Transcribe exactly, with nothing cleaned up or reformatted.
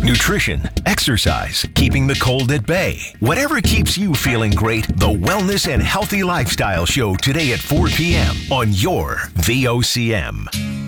nutrition, exercise, keeping the cold at bay. Whatever keeps you feeling great, the Wellness and Healthy Lifestyle Show today at four p.m. on your V O C M.